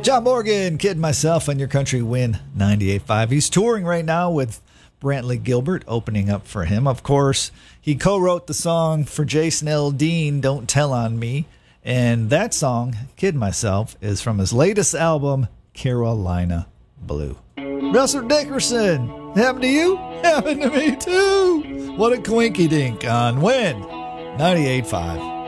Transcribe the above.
John Morgan, Kid Myself on Your Country Win 98.5. He's touring right now with Brantley Gilbert opening up for him. Of course, he co-wrote the song for Jason Aldean, Don't Tell on Me. And that song, Kid Myself, is from his latest album, Carolina Blue. Russell Dickerson, happened to you? Happened to me too. What a coinky dink on Win 98.5.